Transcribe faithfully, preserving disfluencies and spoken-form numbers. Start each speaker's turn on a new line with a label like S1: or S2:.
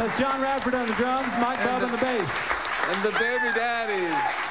S1: That's John Radford on the drums, Mike Todd on the bass.
S2: And the Baby Daddies.